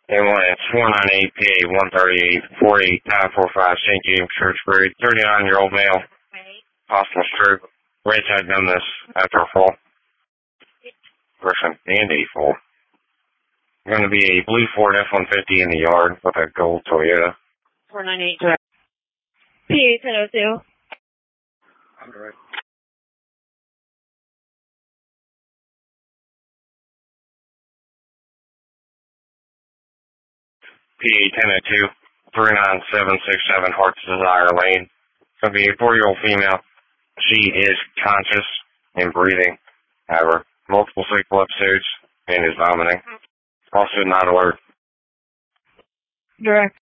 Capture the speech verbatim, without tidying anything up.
Ambulance four nine eight P A one thirty-eight four eight nine four five Saint James Churchbury, thirty-nine-year-old male, possible stroke, right side numbness after a fall. Person and a fall. Going to be a blue Ford F one fifty in the yard with a gold Toyota. four nine eight P A ten oh two. All right. P A ten oh two, three nine seven six seven Heart's Desire Lane. It's going to be a four-year-old female. She is conscious and breathing, however, multiple cycle episodes and is vomiting. Also not alert. Direct.